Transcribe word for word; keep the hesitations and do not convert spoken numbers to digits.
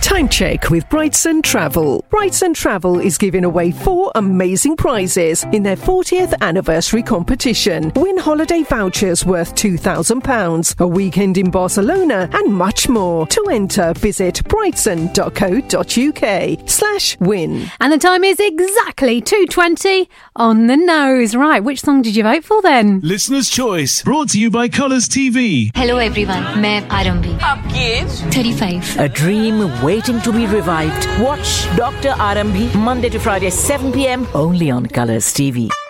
Time check with Brightson Travel. Brightson Travel is giving away four amazing prizes in their fortieth anniversary competition. Win holiday vouchers worth two thousand pounds, a weekend in Barcelona, and much more. To enter, visit brightson.co.uk slash win. And the time is exactly two twenty on the nose. Right, which song did you vote for then? Listener's Choice, brought to you by Colours T V. Hello everyone, मैं आरंभी. आपकी as thirty-five. A dream waiting to be revived. Watch Doctor Arambhi Monday to Friday seven p.m. only on Colours T V.